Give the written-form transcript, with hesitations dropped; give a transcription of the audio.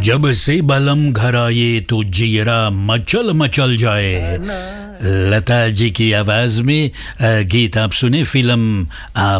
जब से बलम घर आए तो जियरा मचल मचल जाए। लता जी की आवाज में गीत आप सुने फिल्म